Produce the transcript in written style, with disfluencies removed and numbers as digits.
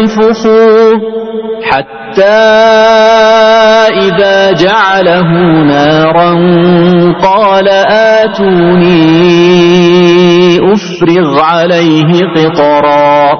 فانفخوا حتى إذا جعله نارا قال آتوني أفرغ عليه قطرا